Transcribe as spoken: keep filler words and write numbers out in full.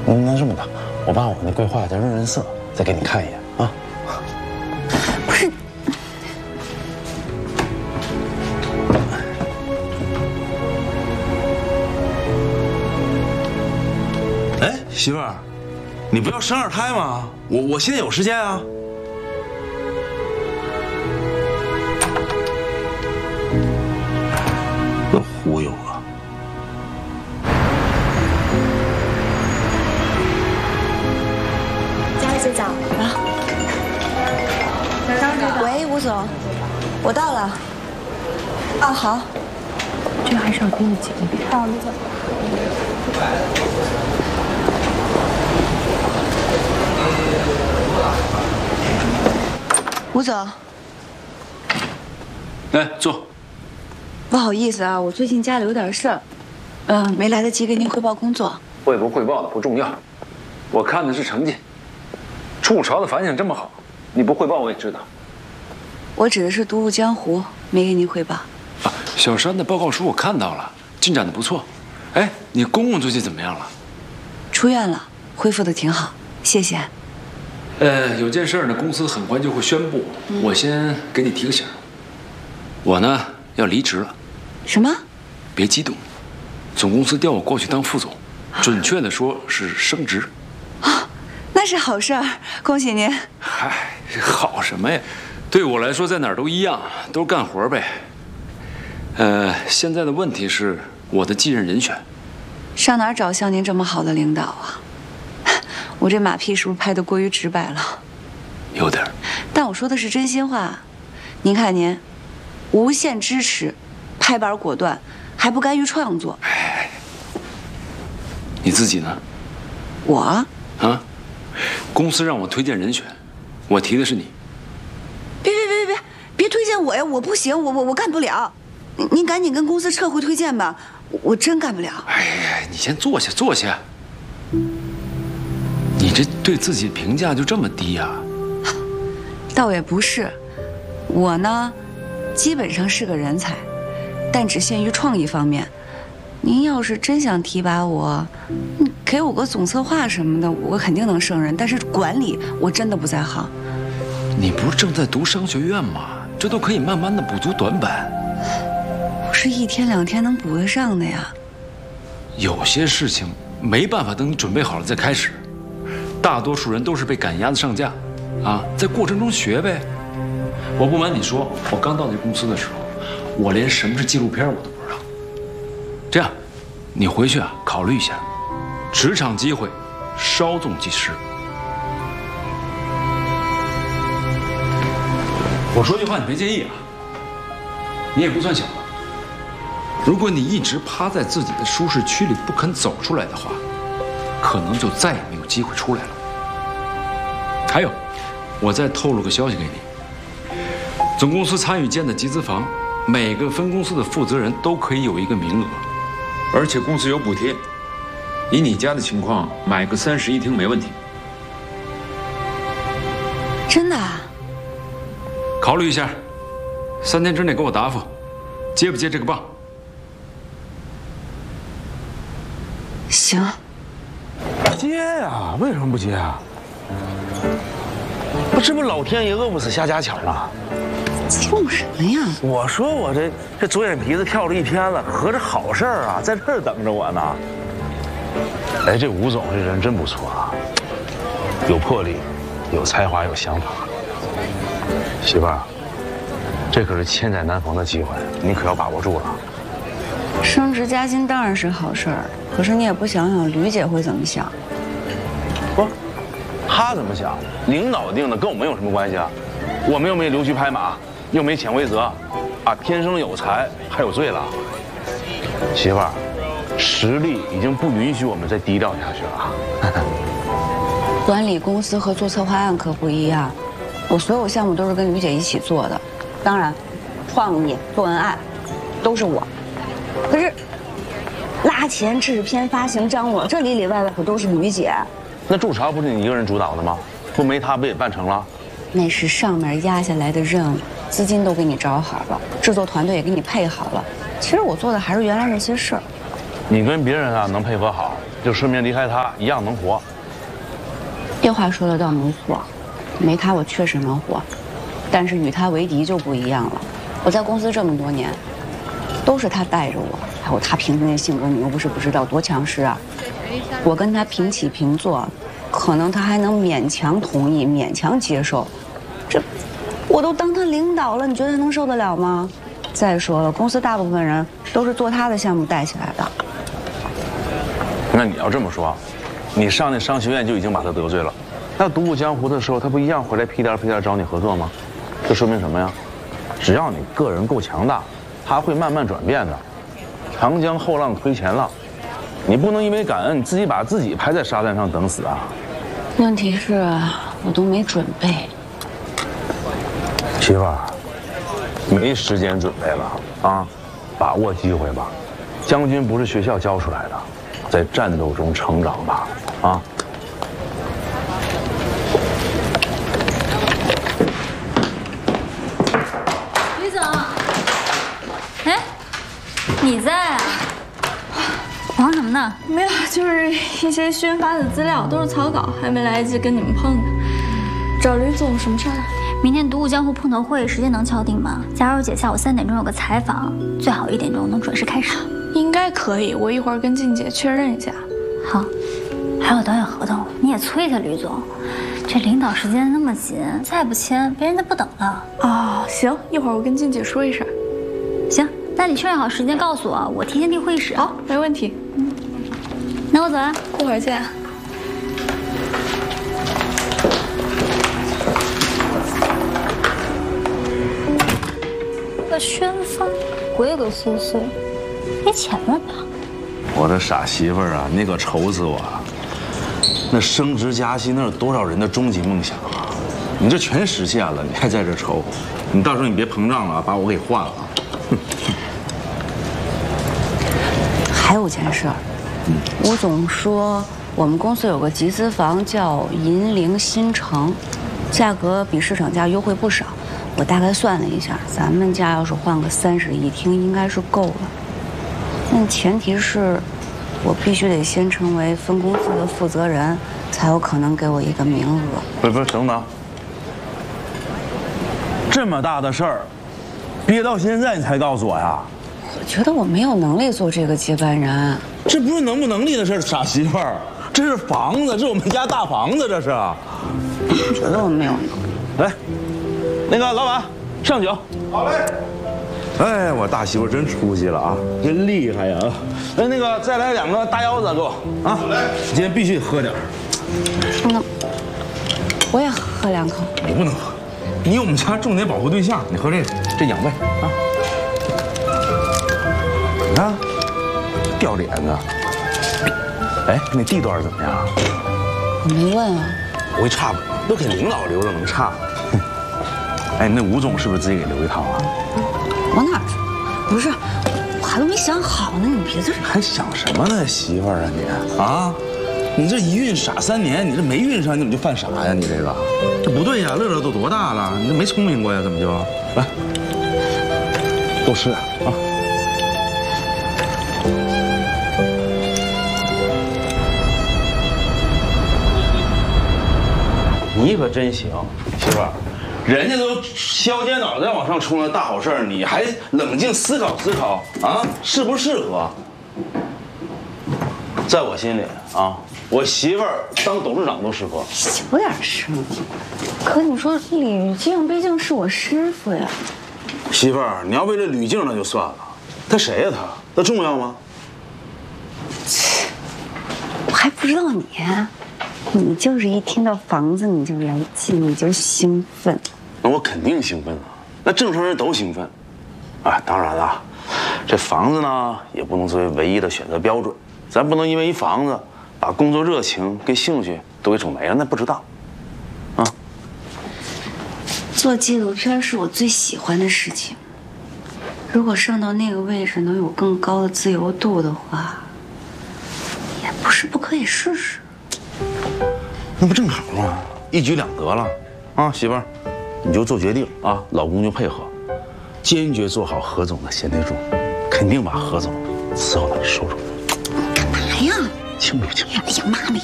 那这么的，我把我那规划的润润色再给你看一眼啊。 不是。 哎，媳妇儿，你不要生二胎吗？我我现在有时间啊。又忽悠啊！ 家里洗澡啊。喂，吴总，我到了。啊，好。 这个还是要听你讲一遍。好，吴总。 吴总， 来坐。 不好意思啊，我最近家里有点事儿，嗯、呃，没来得及给您汇报工作。 汇不汇报的不重要，我看的是成绩。筑巢的反响这么好，你不汇报我也知道。 我指的是独步江湖，没给您汇报。 啊，小山的报告书我看到了，进展的不错。哎，你公公最近怎么样了？ 出院了，恢复的挺好，谢谢。 呃，有件事呢，公司很快就会宣布，嗯、我先给你提个醒。我呢要离职了。 什么？ 别激动，总公司调我过去当副总，准确的说是升职。 啊，那是好事儿，恭喜您。 嗨，好什么呀？对我来说，在哪儿都一样，都是干活呗。呃，现在的问题是我的继任人选。 上哪儿找像您这么好的领导啊？我这马屁是不是拍得过于直白了？ 有点。 但我说的是真心话。您看您，无限支持，拍板果断，还不甘于创作。 哎，你自己呢？ 我啊，公司让我推荐人选，我提的是你。 别别别别别，别推荐我呀！我不行，我我我干不了。您您赶紧跟公司撤回推荐吧，我我真干不了。 哎呀，你先坐下坐下。你这对自己评价就这么低呀？ 倒也不是，我呢，基本上是个人才，但只限于创意方面。您要是真想提拔我，你给我个总策划什么的，我肯定能胜任。但是管理我真的不在行。 你不是正在读商学院吗？这都可以慢慢的补足短板。 不是一天两天能补得上的呀。 有些事情没办法等你准备好了再开始。大多数人都是被赶鸭子上架，啊，在过程中学呗。我不瞒你说，我刚到这公司的时候，我连什么是纪录片我都不知道。这样，你回去啊考虑一下，职场机会稍纵即逝。我说句话你别介意啊，你也不算小了。如果你一直趴在自己的舒适区里不肯走出来的话，可能就再也没有机会出来了。还有，我再透露个消息给你：总公司参与建的集资房，每个分公司的负责人都可以有一个名额，而且公司有补贴。以你家的情况，买个三室一厅没问题。 真的啊？ 考虑一下，三天之内给我答复，接不接这个棒？ 行。 接呀，为什么不接啊？不，这不老天爷饿不死瞎家巧吗？ 激动什么呀？ 我说我这这左眼皮子跳了一天了，合着好事儿啊，在这儿等着我呢。哎，这吴总这人真不错啊，有魄力，有才华，有想法。媳妇儿，这可是千载难逢的机会，你可要把握住了。 升职加薪当然是好事儿，可是你也不想想吕姐会怎么想？ 不，她怎么想？领导定的，跟我们有什么关系啊？我们又没溜须拍马，又没潜规则，啊，天生有才还有罪了。媳妇儿，实力已经不允许我们再低调下去了。 管理公司和做策划案可不一样，我所有项目都是跟吕姐一起做的，当然，创意、做文案都是我。可是，拉钱、制片、发行、张罗，这里里外外可都是吕姐。 那筑巢不是你一个人主导的吗？不没他不也办成了？ 那是上面压下来的任务，资金都给你找好了，制作团队也给你配好了。其实我做的还是原来那些事儿。 你跟别人啊能配合好，就顺便离开他，一样能活。 这话说的倒没错，没他我确实能活，但是与他为敌就不一样了。我在公司这么多年，都是他带着我，还有他平时那性格，你又不是不知道，多强势啊！我跟他平起平坐，可能他还能勉强同意，勉强接受。这，我都当他领导了，你觉得他能受得了吗？再说了，公司大部分人都是做他的项目带起来的。 那你要这么说，你上那商学院就已经把他得罪了。那独步江湖的时候，他不一样回来屁颠屁颠找你合作吗？这说明什么呀？只要你个人够强大，他会慢慢转变的。长江后浪推前浪，你不能因为感恩自己把自己拍在沙滩上等死啊！ 问题是，我都没准备。 媳妇儿，没时间准备了啊，把握机会吧。将军不是学校教出来的，在战斗中成长吧，啊！ 李总，哎，你在啊？忙什么呢？ 没有，就是一些宣发的资料，都是草稿，还没来得及跟你们碰呢。找吕总什么事儿？ 明天独步江湖碰头会时间能敲定吗？佳柔姐下午三点钟有个采访，最好一点钟能准时开始。 应该可以，我一会儿跟静姐确认一下。 好，还有导演合同，你也催他，吕总。这领导时间那么紧，再不签，别人就不等了。 哦，行，一会儿我跟静姐说一声。 行，那你确认好时间告诉我，我提前订会议室。 好，没问题。 嗯，那我走了， 一会儿见。 这宣发鬼鬼祟祟，没钱了吧？ 我的傻媳妇儿啊，你可愁死我了！那升职加薪那是多少人的终极梦想啊！你这全实现了，你还在这愁？你到时候你别膨胀了，把我给换了。 还有件事儿，吴总说我们公司有个集资房叫银陵新城，价格比市场价优惠不少。我大概算了一下，咱们家要是换个三室一厅，应该是够了。但前提是，我必须得先成为分公司的负责人，才有可能给我一个名额。 不是不是，等等，这么大的事儿，憋到现在你才告诉我呀？ 我觉得我没有能力做这个接班人。 这不是能不能力的事儿，傻媳妇儿，这是房子，这是我们家大房子，这是。 我觉得我没有能力。 来，那个老板上酒。 好嘞。哎，我大媳妇真出息了啊，真厉害呀！ 哎，那个再来两个大腰子给我啊！ 好嘞，今天必须得喝点儿。 那我也喝两口。 你不能喝，你我们家重点保护对象，你喝这个，这养胃啊。你看，掉脸子。哎，那地段怎么样？ 我没问啊。 不会差吧？都给领导留着，能差？哎，那吴总是不是自己给留一套啊？ 我哪知道？不是，我还都没想好呢，你别在这还想什么呢，媳妇儿啊你啊！你这一孕傻三年，你这没孕上你怎么就犯傻呀？你这个，这不对呀！乐乐都多大了，你这没聪明过呀？怎么就来多吃点啊？ 你可真行，媳妇儿，人家都削尖脑袋往上冲的大好事儿，你还冷静思考思考啊，适不适合？在我心里啊，我媳妇儿当董事长都适合。 有点生气。可你说吕静毕竟是我师傅呀。 媳妇儿，你要为了吕静那就算了，他谁呀他？他重要吗？ 我还不知道你。你就是一听到房子你就来气，你就兴奋。 那我肯定兴奋啊，那正常人都兴奋。啊，当然了，这房子呢也不能作为唯一的选择标准，咱不能因为一房子把工作热情跟兴趣都给整没了，那不值当。啊， 做纪录片是我最喜欢的事情。如果上到那个位置能有更高的自由度的话，也不是不可以试试。 那不正好吗？一举两得了，啊，媳妇儿，你就做决定啊，老公就配合，坚决做好何总的贤内助，肯定把何总伺候到你手中。 清楚清楚。 哎呀妈咪！